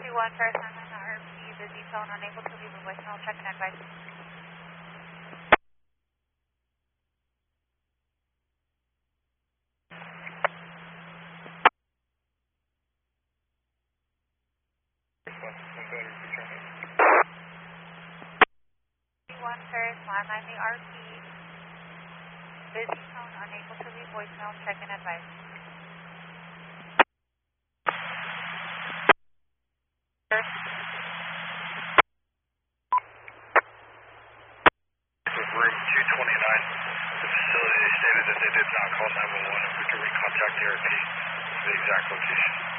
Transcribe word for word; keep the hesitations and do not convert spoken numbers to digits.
one first time on the R P, busy phone, unable to leave a voicemail, check and advice. one first, landline the R P, busy phone, unable to leave voicemail, check and advice. First. Room two twenty-nine, the facility stated that they did not call nine one one. If we could recontact the R P for the exact location.